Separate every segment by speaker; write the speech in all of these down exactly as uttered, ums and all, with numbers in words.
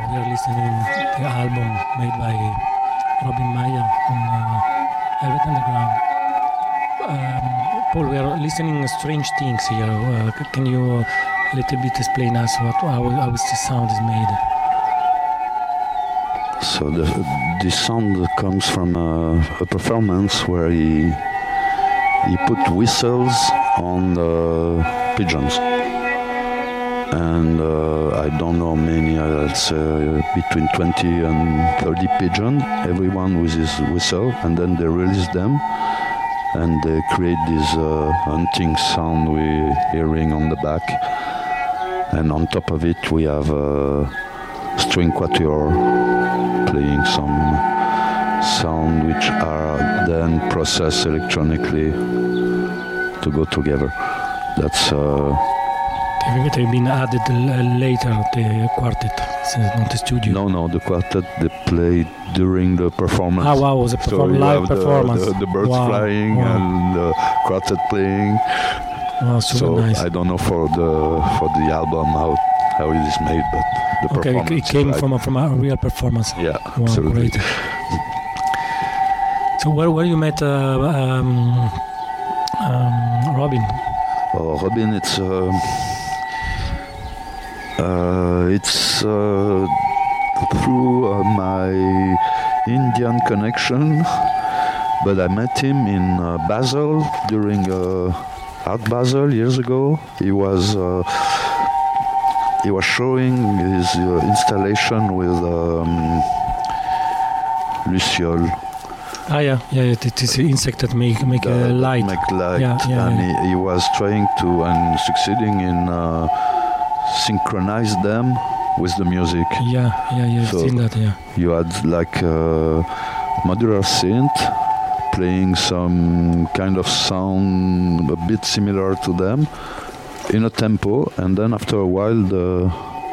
Speaker 1: we are listening to the album made by Robin Meyer on uh, Velvet Underground. Um, Paul, we are listening strange things here. Uh, can you a little bit explain us what how, how is this sound is made?
Speaker 2: So the the sound comes from a, a performance where he he put whistles on the pigeons, and uh, I don't know many. I'd say between twenty and thirty pigeons, everyone with his whistle, and then they release them, and they create this uh, hunting sound we're hearing on the back, and on top of it we have a string quatuor playing some sound which are then processed electronically to go together. That's uh,
Speaker 1: they've, they've been added l- later, the quartet, not the studio.
Speaker 2: No, no, the quartet they played during the performance.
Speaker 1: Ah, wow, it was a perform-
Speaker 2: so
Speaker 1: live performance.
Speaker 2: The, the, the birds
Speaker 1: wow.
Speaker 2: flying
Speaker 1: wow.
Speaker 2: and the quartet playing.
Speaker 1: Wow, super
Speaker 2: so
Speaker 1: nice.
Speaker 2: I don't know for the for the album how how it is made, but the
Speaker 1: okay,
Speaker 2: performance.
Speaker 1: it came
Speaker 2: right.
Speaker 1: from a, from a real performance.
Speaker 2: Yeah,
Speaker 1: wow,
Speaker 2: absolutely.
Speaker 1: Great. So where where you met uh, um, um, Robin?
Speaker 2: Oh, Robin, it's uh, uh, it's uh, through uh, my Indian connection, but I met him in uh, Basel during uh, Art Basel years ago. He was uh, he was showing his uh, installation with um, Luciole.
Speaker 1: Ah, yeah, yeah, it is an insect that make make
Speaker 2: uh,
Speaker 1: a light.
Speaker 2: Make light,
Speaker 1: yeah, yeah,
Speaker 2: and
Speaker 1: yeah.
Speaker 2: He, he was trying to and succeeding in uh, synchronize them with the music.
Speaker 1: Yeah, yeah, yeah. I've
Speaker 2: So
Speaker 1: seen that. Yeah.
Speaker 2: You had like a modular synth playing some kind of sound a bit similar to them in a tempo, and then after a while the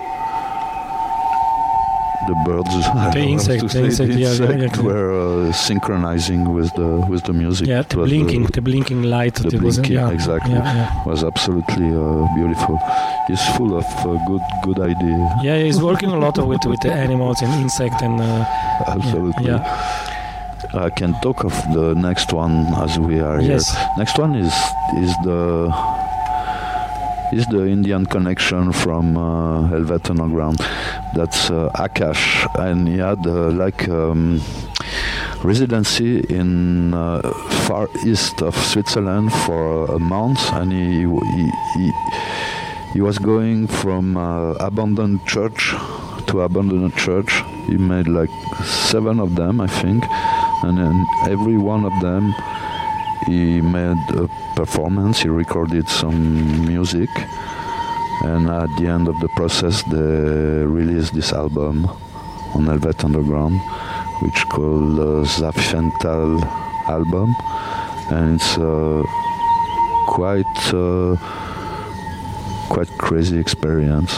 Speaker 2: the birds,
Speaker 1: the insect,
Speaker 2: to
Speaker 1: the
Speaker 2: say,
Speaker 1: insect,
Speaker 2: the
Speaker 1: yeah,
Speaker 2: insect
Speaker 1: yeah, yeah.
Speaker 2: were uh, synchronizing with the with the music.
Speaker 1: Yeah,
Speaker 2: It
Speaker 1: the
Speaker 2: was
Speaker 1: blinking,
Speaker 2: the,
Speaker 1: the blinking light.
Speaker 2: the
Speaker 1: that was,
Speaker 2: blinking,
Speaker 1: yeah,
Speaker 2: exactly,
Speaker 1: yeah, yeah.
Speaker 2: was absolutely uh, beautiful. He's full of uh, good good ideas.
Speaker 1: Yeah, he's working a lot with with the animals and insect and. Uh,
Speaker 2: Absolutely.
Speaker 1: Yeah.
Speaker 2: I can talk of the next one as we are
Speaker 1: Yes.
Speaker 2: here. Next one is is the is the Indian connection from uh, Velvet Underground. That's uh, Akash, and he had uh, like um, residency in uh, far east of Switzerland for a month, and he he he, he was going from uh, abandoned church to abandoned church. He made like seven of them, I think, and in every one of them he made a performance. He recorded some music, and at the end of the process they released this album on Velvet Underground, which called uh, Zapfental album, and it's uh, quite uh, quite crazy experience.